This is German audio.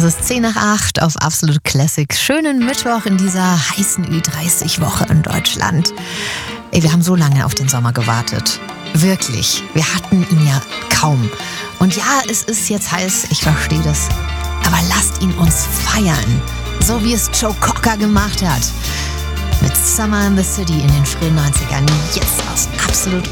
Es ist 7:10 auf Absolute Classic. Schönen Mittwoch in dieser heißen Ü30-Woche in Deutschland. Wir haben so lange auf den Sommer gewartet. Wirklich. Wir hatten ihn ja kaum. Und ja, es ist jetzt heiß, ich verstehe das. Aber lasst ihn uns feiern. So wie es Joe Cocker gemacht hat. Mit Summer in the City in den frühen 90ern. Jetzt aus Absolute